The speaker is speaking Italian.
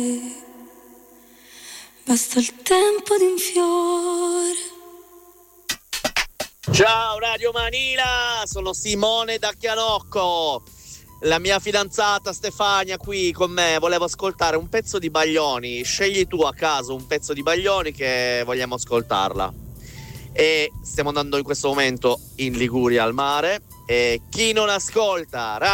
Basta il tempo di un fiore. Ciao Radio Manila, sono Simone da Chianocco. La mia fidanzata Stefania qui con me, volevo ascoltare un pezzo di Baglioni. Scegli tu a caso un pezzo di Baglioni che vogliamo ascoltarla. E stiamo andando in questo momento in Liguria al mare. E chi non ascolta